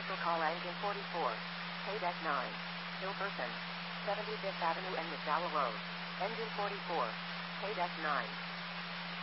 commercial call engine 44. Pay deck 9. Hilperson. 75th Avenue and Nassau Road. Engine 44. Pay deck 9.